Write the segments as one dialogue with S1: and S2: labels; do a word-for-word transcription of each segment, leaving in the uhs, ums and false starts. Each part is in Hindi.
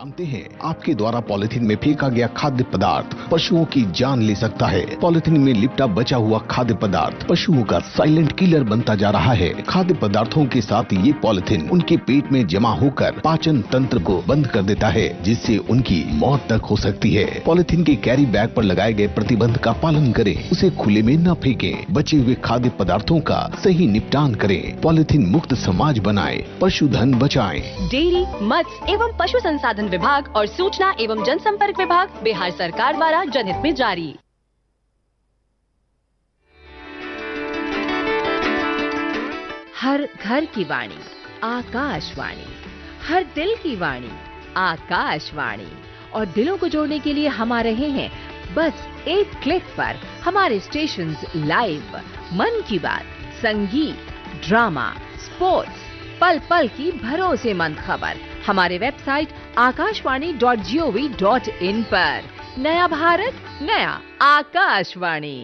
S1: जानते हैं आपके द्वारा पॉलिथीन में फेंका गया खाद्य पदार्थ पशुओं की जान ले सकता है। पॉलिथीन में लिपटा बचा हुआ खाद्य पदार्थ पशुओं का साइलेंट किलर बनता जा रहा है। खाद्य पदार्थों के साथ ये पॉलिथीन उनके पेट में जमा होकर पाचन तंत्र को बंद कर देता है, जिससे उनकी मौत तक हो सकती है। पॉलिथीन के कैरी बैग पर लगाए गए प्रतिबंध का पालन करें, उसे खुले में न फेंकें, बचे हुए खाद्य पदार्थों का सही निपटान करें, पॉलिथीन मुक्त समाज बनाएं, पशुधन बचाएं।
S2: डेयरी, मत्स्य एवं पशु संसाधन विभाग और सूचना एवं जनसंपर्क विभाग बिहार सरकार द्वारा जनहित में जारी।
S3: हर घर की वाणी आकाशवाणी, हर दिल की वाणी आकाशवाणी। और दिलों को जोड़ने के लिए हम आ रहे हैं बस एक क्लिक पर। हमारे स्टेशंस लाइव, मन की बात, संगीत, ड्रामा, स्पोर्ट्स, पल पल की भरोसेमंद खबर हमारे website Akashvani dot G O V dot in पर। नया भारत, नया आकाशवाणी।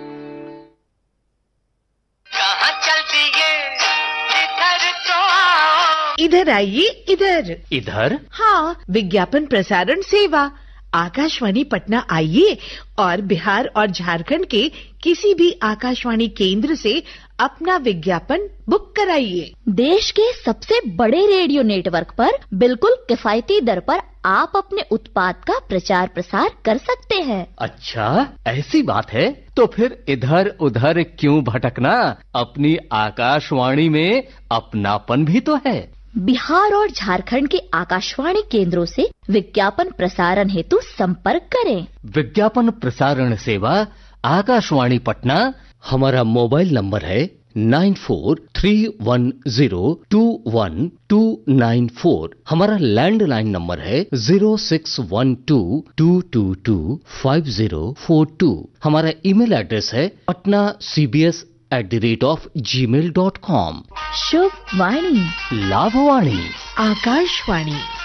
S4: कहाँ चल दिए इधर तो आओ।
S5: इधर आइए, इधर
S6: इधर।
S5: हाँ, विज्ञापन प्रसारण सेवा आकाशवाणी पटना आइए और बिहार और झारखंड के किसी भी आकाशवाणी केंद्र से अपना विज्ञापन बुक कराइए।
S7: देश के सबसे बड़े रेडियो नेटवर्क पर बिल्कुल किफायती दर पर आप अपने उत्पाद का प्रचार प्रसार कर सकते हैं।
S6: अच्छा, ऐसी बात है तो फिर इधर उधर क्यों भटकना, अपनी आकाशवाणी में अपनापन भी तो है।
S7: बिहार और झारखंड के आकाशवाणी केंद्रों से विज्ञापन प्रसारण हेतु संपर्क करें।
S6: विज्ञापन प्रसारण सेवा आकाशवाणी पटना। हमारा मोबाइल नंबर है nine four three one zero to one two nine four. हमारा लैंडलाइन नंबर है zero six one two to to to five zero four to. हमारा ईमेल एड्रेस है Patna C B S at the rate of ji mail dot com.
S7: Shubh Vani,
S6: लाभवाणी,
S5: Akashvani.